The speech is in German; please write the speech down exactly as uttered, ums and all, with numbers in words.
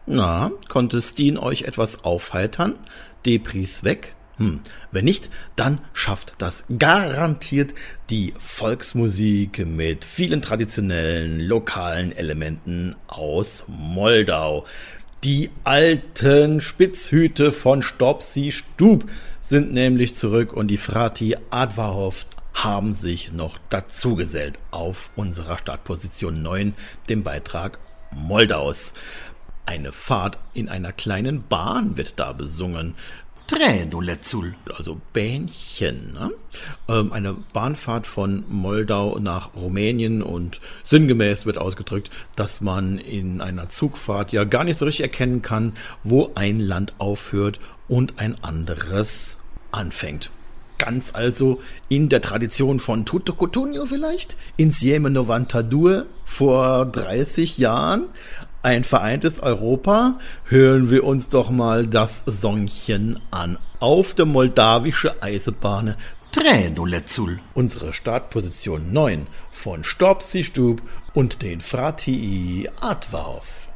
Na, konnte Steen euch etwas aufheitern? Depris weg? Hm, wenn nicht, dann schafft das garantiert die Volksmusik mit vielen traditionellen, lokalen Elementen aus Moldau. Die alten Spitzhüte von Stopsi Stub sind nämlich zurück und die Frati Adwarhof haben sich noch dazugesellt auf unserer Startposition neun, dem Beitrag Moldaus. Eine Fahrt in einer kleinen Bahn wird da besungen. Tränuletzul. Also Bähnchen. Ne? Ähm, eine Bahnfahrt von Moldau nach Rumänien und sinngemäß wird ausgedrückt, dass man in einer Zugfahrt ja gar nicht so richtig erkennen kann, wo ein Land aufhört und ein anderes anfängt. Ganz also in der Tradition von Tuto Cutugno vielleicht? Insieme novantadue vor dreißig Jahren? Ein vereintes Europa? Hören wir uns doch mal das Songchen an. Auf der moldawische Eisenbahn Tränuletzul. Unsere Startposition neun von Stopsi Stub und den Frati Adwarhof.